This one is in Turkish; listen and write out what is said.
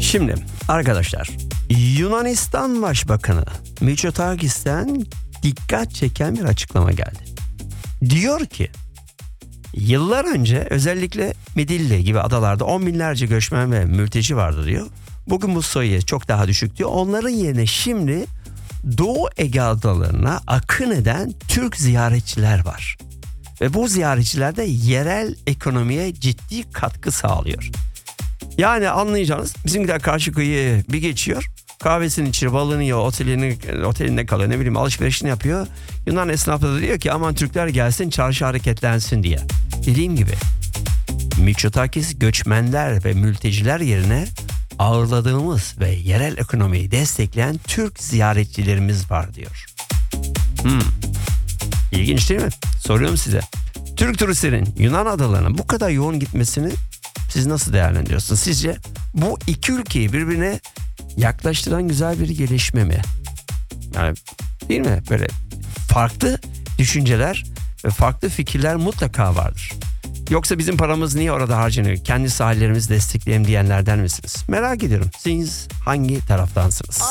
Şimdi arkadaşlar, Yunanistan Başbakanı Mitsotakis'ten dikkat çeken bir açıklama geldi. Diyor ki yıllar önce özellikle Midilli gibi adalarda 10 binlerce göçmen ve mülteci vardı diyor. Bugün bu sayı çok daha düşük diyor. Onların yerine şimdi Doğu Ege adalarına akın eden Türk ziyaretçiler var. Ve bu ziyaretçiler de yerel ekonomiye ciddi katkı sağlıyor. Yani anlayacağınız bizimkiler karşı kıyıya bir geçiyor. Kahvesini içiyor, balını yiyor, otelinde kalıyor, ne bileyim alışverişini yapıyor. Yunan esnafı da diyor ki aman Türkler gelsin, çarşı hareketlensin diye. Dediğim gibi Mitsotakis göçmenler ve mülteciler yerine ağırladığımız ve yerel ekonomiyi destekleyen Türk ziyaretçilerimiz var diyor. İlginç değil mi? Soruyorum size. Türk turistlerin Yunan adalarına bu kadar yoğun gitmesini siz nasıl değerlendiriyorsunuz? Sizce bu iki ülkeyi birbirine yaklaştıran güzel bir gelişme mi? Yani değil mi? Böyle farklı düşünceler ve farklı fikirler mutlaka vardır. Yoksa bizim paramız niye orada harcanıyor? Kendi sahillerimizi destekleyelim diyenlerden misiniz? Merak ediyorum. Siz hangi taraftansınız?